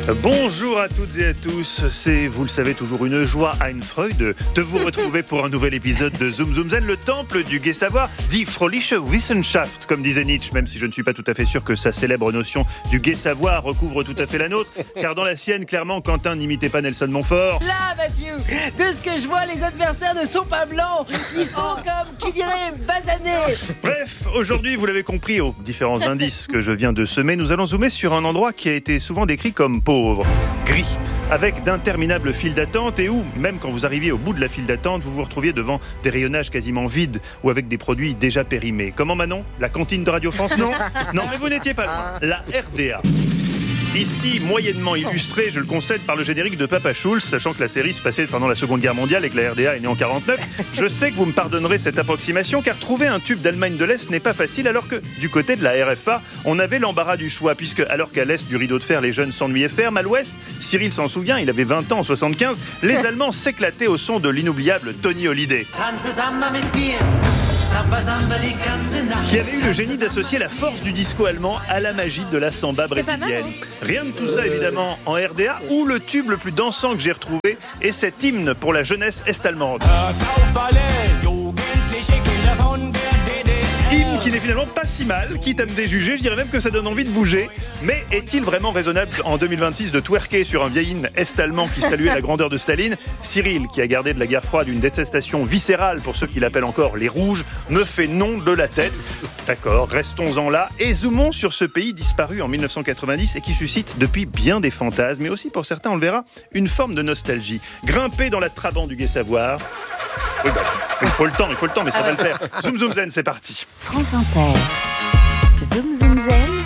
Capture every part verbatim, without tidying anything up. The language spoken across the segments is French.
Bonjour à toutes et à tous, c'est, vous le savez, toujours une joie, eine Freude, de vous retrouver pour un nouvel épisode de Zoom Zoom Zen, le temple du gai savoir, die Fröhliche Wissenschaft, comme disait Nietzsche, même si je ne suis pas tout à fait sûr que sa célèbre notion du gai savoir recouvre tout à fait la nôtre, car dans la sienne, clairement, Quentin n'imitait pas Nelson Montfort. Là, Mathieu, de ce que je vois, les adversaires ne sont pas blancs, ils sont comme, qui dirait, basanés. Bref, aujourd'hui, vous l'avez compris, aux différents indices que je viens de semer, nous allons zoomer sur un endroit qui a été souvent décrit comme pauvre, gris, avec d'interminables files d'attente et où, même quand vous arriviez au bout de la file d'attente, vous vous retrouviez devant des rayonnages quasiment vides ou avec des produits déjà périmés. Comment, Manon ? La cantine de Radio France ? Non ? Non, mais vous n'étiez pas loin. La R D A. Ici, moyennement illustré, je le concède, par le générique de Papa Schulz, sachant que la série se passait pendant la Seconde Guerre mondiale et que la R D A est née en quarante-neuf. Je sais que vous me pardonnerez cette approximation, car trouver un tube d'Allemagne de l'Est n'est pas facile, alors que, du côté de la R F A, on avait l'embarras du choix, puisque, alors qu'à l'Est du rideau de fer, les jeunes s'ennuyaient ferme, à l'Ouest, Cyril s'en souvient, il avait vingt ans en soixante-quinze, les Allemands s'éclataient au son de l'inoubliable Tony Hallyday, qui avait eu le génie d'associer la force du disco allemand à la magie de la samba brésilienne. Mal, hein. Rien de tout ça, évidemment, en R D A, où le tube le plus dansant que j'ai retrouvé est cet hymne pour la jeunesse est-allemande. Hymne qui n'est finalement pas si mal, quitte à me déjuger, je dirais même que ça donne envie de bouger. Mais est-il vraiment raisonnable en deux mille vingt-six de twerker sur un vieil hymne est-allemand qui saluait la grandeur de Staline ? Cyril, qui a gardé de la guerre froide une détestation viscérale pour ceux qui l'appellent encore les rouges, me fait non de la tête. D'accord, restons-en là et zoomons sur ce pays disparu en dix-neuf cent quatre-vingt-dix et qui suscite depuis bien des fantasmes, mais aussi pour certains, on le verra, une forme de nostalgie. Grimper dans la Trabant du gai savoir. Oui, bah, il faut le temps, il faut le temps, mais ça va le faire. Zoom Zoom Zen, c'est parti. France Inter. Zoom Zoom Zen.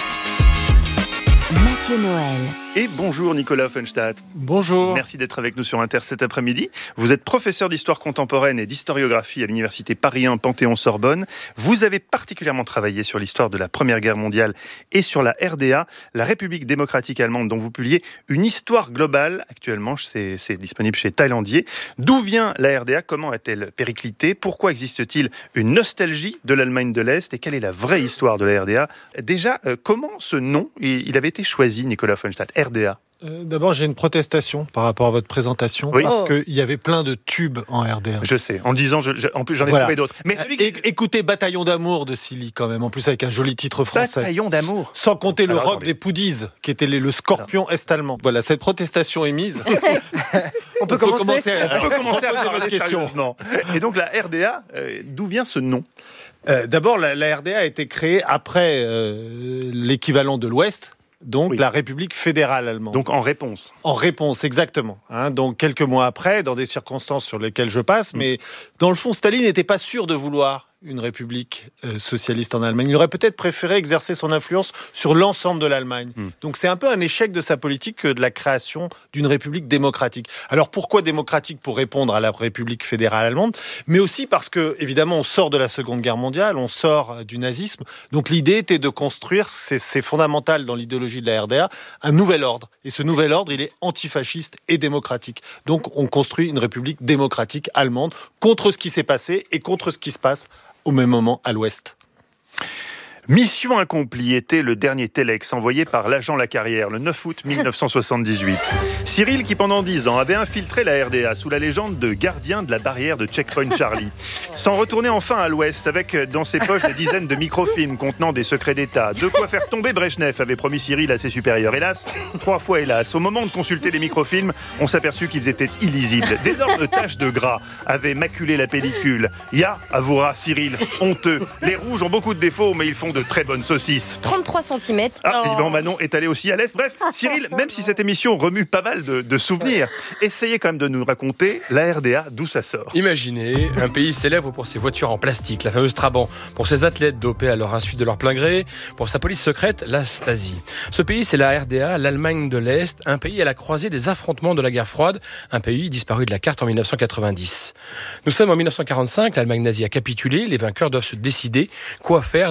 Mathieu Noël. Et bonjour Nicolas Offenstadt. Bonjour. Merci d'être avec nous sur Inter cet après-midi. Vous êtes professeur d'histoire contemporaine et d'historiographie à l'université Paris un Panthéon-Sorbonne. Vous avez particulièrement travaillé sur l'histoire de la Première Guerre mondiale et sur la R D A, la République démocratique allemande, dont vous publiez une histoire globale. Actuellement, c'est, c'est disponible chez Thaïlandier. D'où vient la R D A ? Comment a-t-elle périclité ? Pourquoi existe-t-il une nostalgie de l'Allemagne de l'Est ? Et quelle est la vraie histoire de la R D A ? Déjà, euh, comment ce nom, il avait été choisi, Nicolas Offenstadt ? R D A. Euh, d'abord, j'ai une protestation par rapport à votre présentation, oui. parce Oh. qu'il y avait plein de tubes en R D A. Je sais, en disant, je, je, en plus j'en ai Voilà. trouvé d'autres. Mais celui qui... É- écoutez Bataillon d'amour de Silly quand même, en plus avec un joli titre français. Bataillon d'amour. Sans compter le Alors, rock attendez. des Poudies, qui était les- le scorpion Alors. est-allemand. Voilà, cette protestation est mise. On peut commencer. On peut commencer à Poser parler votre question. sérieusement. Et donc la R D A, euh, d'où vient ce nom ? Euh, d'abord, la, la R D A a été créée après euh, l'équivalent de l'Ouest. Donc Oui. la République fédérale allemande. Donc en réponse. En réponse, exactement. Hein, donc quelques mois après, dans des circonstances sur lesquelles je passe, mais dans le fond, Staline n'était pas sûr de vouloir une république euh, socialiste en Allemagne. Il aurait peut-être préféré exercer son influence sur l'ensemble de l'Allemagne. Mm. Donc c'est un peu un échec de sa politique que de la création d'une république démocratique. Alors pourquoi démocratique ? Pour répondre à la République fédérale allemande, mais aussi parce que, évidemment, on sort de la Seconde Guerre mondiale, on sort du nazisme. Donc l'idée était de construire, c'est, c'est fondamental dans l'idéologie de la R D A, un nouvel ordre. Et ce nouvel ordre, il est antifasciste et démocratique. Donc on construit une république démocratique allemande contre ce qui s'est passé et contre ce qui se passe au même moment à l'Ouest. Mission accomplie était le dernier téléx envoyé par l'agent Lacarrière le neuf août dix-neuf cent soixante-dix-huit. Cyril, qui pendant dix ans avait infiltré la R D A sous la légende de gardien de la barrière de Checkpoint Charlie, s'en retournait enfin à l'Ouest avec dans ses poches des dizaines de microfilms contenant des secrets d'État. De quoi faire tomber Brejnev, avait promis Cyril à ses supérieurs. Hélas, trois fois hélas, au moment de consulter les microfilms, on s'aperçut qu'ils étaient illisibles. D'énormes taches de gras avaient maculé la pellicule. Ya, avouera Cyril, honteux. Les rouges ont beaucoup de défauts, mais ils font de très bonnes saucisses. trente-trois centimètres. Ah, Oh. évidemment, Manon est allé aussi à l'Est. Bref, Cyril, même si cette émission remue pas mal de, de souvenirs, essayez quand même de nous raconter la R D A, d'où ça sort. Imaginez un pays célèbre pour ses voitures en plastique, la fameuse Trabant, pour ses athlètes dopés à leur insu de leur plein gré, pour sa police secrète, la Stasi. Ce pays, c'est la R D A, l'Allemagne de l'Est, un pays à la croisée des affrontements de la guerre froide, un pays disparu de la carte en dix-neuf cent quatre-vingt-dix. Nous sommes en dix-neuf cent quarante-cinq, l'Allemagne nazie a capitulé, les vainqueurs doivent se décider quoi faire de l'Allemagne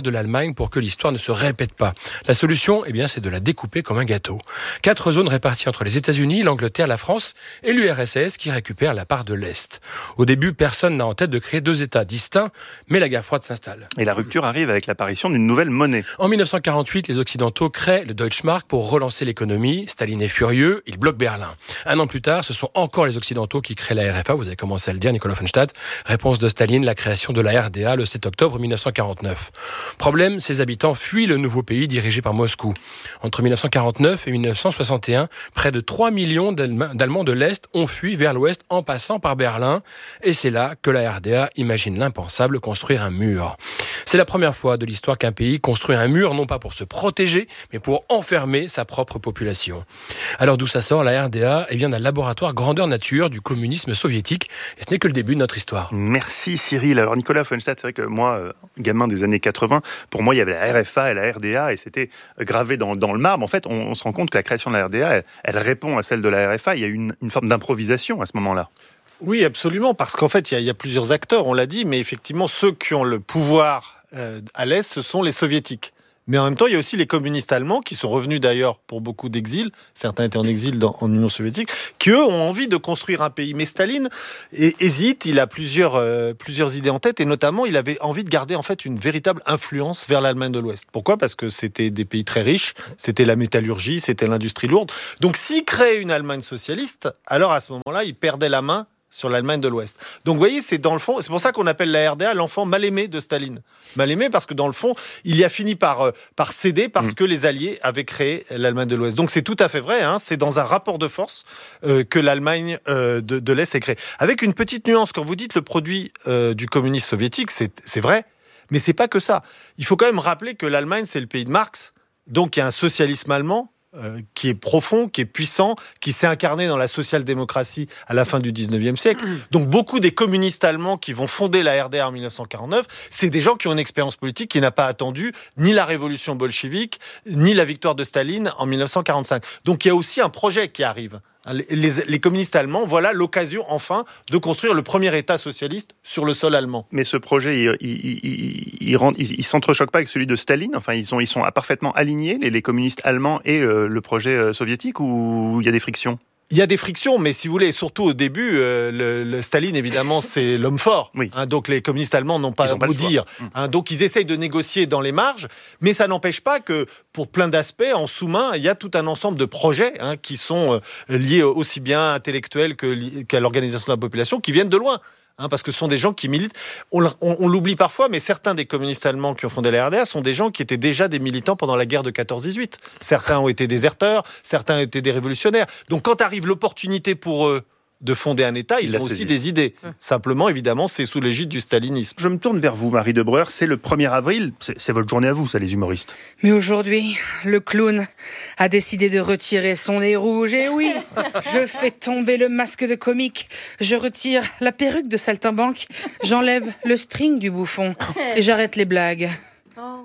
l'Allemagne pour que l'histoire ne se répète pas. La solution, eh bien, c'est de la découper comme un gâteau. Quatre zones réparties entre les États-Unis, l'Angleterre, la France et l'U R S S qui récupèrent la part de l'Est. Au début, personne n'a en tête de créer deux États distincts, mais la guerre froide s'installe. Et la rupture arrive avec l'apparition d'une nouvelle monnaie. En dix-neuf cent quarante-huit, les Occidentaux créent le Deutschmark pour relancer l'économie. Staline est furieux, il bloque Berlin. Un an plus tard, ce sont encore les Occidentaux qui créent la R F A, vous avez commencé à le dire, Nicolas Offenstadt. Réponse de Staline, la création de la R D A le sept octobre mille neuf cent quarante-neuf. Problème, ses habitants fuient le nouveau pays dirigé par Moscou. Entre mille neuf cent quarante-neuf et mille neuf cent soixante et un, près de trois millions d'Allemands de l'Est ont fui vers l'Ouest en passant par Berlin. Et c'est là que la R D A imagine l'impensable, construire un mur. C'est la première fois de l'histoire qu'un pays construit un mur, non pas pour se protéger, mais pour enfermer sa propre population. Alors d'où ça sort, la R D A? Eh bien d'un laboratoire grandeur nature du communisme soviétique. Et ce n'est que le début de notre histoire. Merci Cyril. Alors Nicolas Offenstadt, c'est vrai que moi, euh, gamin des années quatre-vingts, pour moi il y avait la R F A et la R D A et c'était gravé dans, dans le marbre. En fait, on, on se rend compte que la création de la R D A, elle, elle répond à celle de la R F A. Il y a eu une, une forme d'improvisation à ce moment-là. Oui, absolument, parce qu'en fait, il y a, il y a plusieurs acteurs, on l'a dit, mais effectivement, ceux qui ont le pouvoir euh, à l'Est, ce sont les soviétiques. Mais en même temps, il y a aussi les communistes allemands, qui sont revenus d'ailleurs pour beaucoup d'exil, certains étaient en exil dans, en Union soviétique, qui eux ont envie de construire un pays. Mais Staline hésite, il a plusieurs, euh, plusieurs idées en tête, et notamment, il avait envie de garder en fait une véritable influence vers l'Allemagne de l'Ouest. Pourquoi ? Parce que c'était des pays très riches, c'était la métallurgie, c'était l'industrie lourde. Donc s'il créait une Allemagne socialiste, alors à ce moment-là, il perdait la main sur l'Allemagne de l'Ouest. Donc vous voyez, c'est dans le fond, c'est pour ça qu'on appelle la R D A l'enfant mal aimé de Staline. Mal aimé parce que dans le fond, il y a fini par, euh, par céder parce mmh. que les Alliés avaient créé l'Allemagne de l'Ouest. Donc c'est tout à fait vrai, hein, c'est dans un rapport de force euh, que l'Allemagne euh, de, de l'Est est créée. Avec une petite nuance, quand vous dites le produit euh, du communisme soviétique, c'est, c'est vrai, mais c'est pas que ça. Il faut quand même rappeler que l'Allemagne, c'est le pays de Marx, donc il y a un socialisme allemand Euh, qui est profond, qui est puissant, qui s'est incarné dans la social-démocratie à la fin du dix-neuvième siècle. Donc beaucoup des communistes allemands qui vont fonder la R D A en mille neuf cent quarante-neuf, c'est des gens qui ont une expérience politique qui n'a pas attendu ni la révolution bolchevique, ni la victoire de Staline en mille neuf cent quarante-cinq. Donc il y a aussi un projet qui arrive. Les, les, les communistes allemands, voilà l'occasion enfin de construire le premier État socialiste sur le sol allemand. Mais ce projet, il, il, il, il, rend, il, il s'entrechoque pas avec celui de Staline. Enfin, ils sont, ils sont parfaitement alignés, les, les communistes allemands et le, le projet soviétique, ou il y a des frictions ? Il y a des frictions, mais si vous voulez, surtout au début, euh, le, le Staline, évidemment, c'est l'homme fort. Oui. Hein, donc les communistes allemands n'ont pas à vous dire. Hein, donc ils essayent de négocier dans les marges, mais ça n'empêche pas que, pour plein d'aspects, en sous-main, il y a tout un ensemble de projets hein, qui sont euh, liés aussi bien intellectuels que, qu'à l'organisation de la population, qui viennent de loin. Hein, parce que ce sont des gens qui militent. On, on, on l'oublie parfois, mais certains des communistes allemands qui ont fondé la R D A sont des gens qui étaient déjà des militants pendant la guerre de quatorze dix-huit. Certains ont été déserteurs, certains ont été des révolutionnaires. Donc quand arrive l'opportunité pour eux de fonder un État, ils, ils ont aussi des idées. Mmh. Simplement, évidemment, c'est sous l'égide du stalinisme. Je me tourne vers vous, Marie Debreur. C'est le premier avril. C'est, c'est votre journée à vous, ça, les humoristes. Mais aujourd'hui, le clown a décidé de retirer son nez rouge. Et oui, je fais tomber le masque de comique. Je retire la perruque de saltimbanque. J'enlève le string du bouffon. Et j'arrête les blagues. Oh.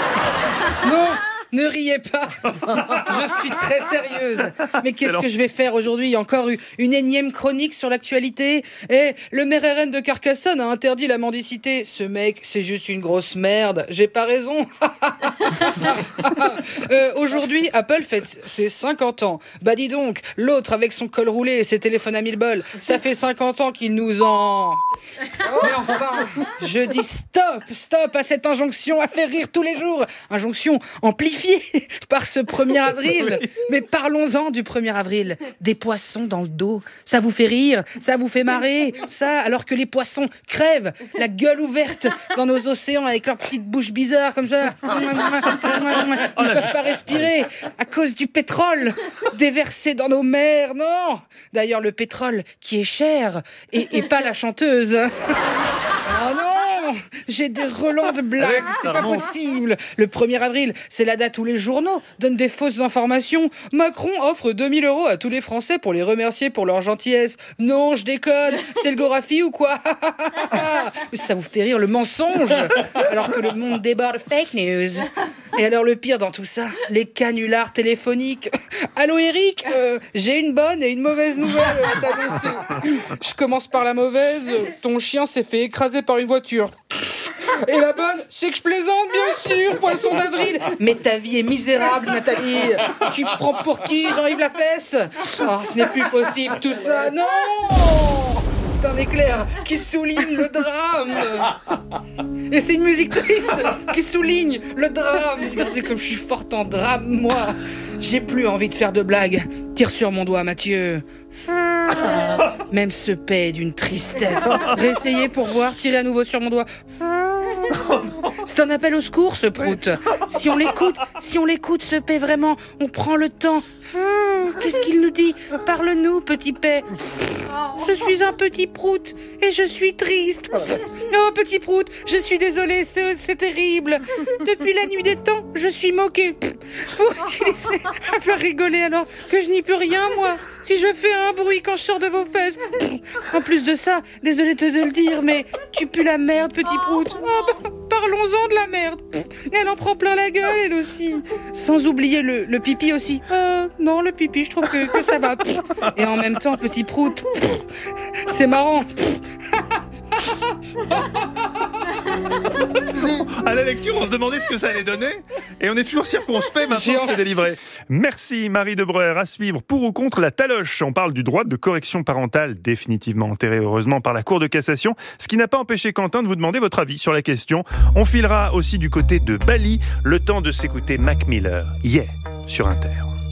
Non, ne riez pas. Je suis très sérieuse. Mais qu'est-ce Excellent. que je vais faire aujourd'hui ? Il y a encore eu une énième chronique sur l'actualité. Et le maire R N de Carcassonne a interdit la mendicité. Ce mec, c'est juste une grosse merde. J'ai pas raison. euh, aujourd'hui, Apple fête ses cinquante ans. Bah dis donc, l'autre avec son col roulé et ses téléphones à mille balles, ça fait cinquante ans qu'il nous en... Mais enfin, je dis stop, stop à cette injonction à faire rire tous les jours. Injonction amplifiée par ce premier avril. Mais parlons-en du premier avril. Des poissons dans le dos. Ça vous fait rire, ça vous fait marrer. Ça, alors que les poissons crèvent, la gueule ouverte dans nos océans avec leurs petites bouches bizarres comme ça. Ils ne peuvent pas respirer à cause du pétrole déversé dans nos mers. Non. D'ailleurs, le pétrole qui est cher et, et pas la chanteuse. Oh non, j'ai des relents de blagues, c'est pas possible. Le premier avril, c'est la date où les journaux donnent des fausses informations. Macron offre deux mille euros à tous les Français pour les remercier pour leur gentillesse. Non, je déconne, c'est le Gorafi ou quoi? Mais ça vous fait rire, le mensonge, alors que le monde déborde de fake news. Et alors le pire dans tout ça, les canulars téléphoniques. Allô Eric, euh, j'ai une bonne et une mauvaise nouvelle à t'annoncer. Je commence par la mauvaise, ton chien s'est fait écraser par une voiture. Et la bonne, c'est que je plaisante, bien sûr, poisson d'avril. Mais ta vie est misérable, Nathalie. Tu me prends pour qui, Jean-Yves Lafesse? Oh, ce n'est plus possible, tout ça. Non! C'est un éclair qui souligne le drame. Et c'est une musique triste qui souligne le drame. Regardez comme je suis forte en drame, moi. J'ai plus envie de faire de blagues. Tire sur mon doigt, Mathieu. Même ce paix est d'une tristesse. Réessayez pour voir, tirez à nouveau sur mon doigt. C'est un appel au secours, ce prout. Si on l'écoute, si on l'écoute, ce paix vraiment, on prend le temps. Qu'est-ce qu'il nous dit? Parle-nous, petit paix. Je suis un petit prout et je suis triste. Oh, petit prout, je suis désolée, c'est, c'est terrible. Depuis la nuit des temps, je suis moquée. Vous utilisez à faire rigoler alors que je n'y peux rien, moi. Si je fais un bruit quand je sors de vos fesses. En plus de ça, désolée de te le dire, mais tu pues la merde, petit prout. Oh, bah, parlons-en de la merde. Elle en prend plein la gueule, elle aussi. Sans oublier le, le pipi aussi. Euh, non, le pipi, je trouve que, que ça va. Et en même temps, petit prout, c'est marrant. À la lecture, on se demandait ce que ça allait donner. Et on est toujours circonspect maintenant que c'est délivré. Merci Marie de Breuer. À suivre, pour ou contre la taloche. On parle du droit de correction parentale, définitivement enterré heureusement par la Cour de cassation, ce qui n'a pas empêché Quentin de vous demander votre avis sur la question. On filera aussi du côté de Bali, le temps de s'écouter Mac Miller. Yeah, sur Inter.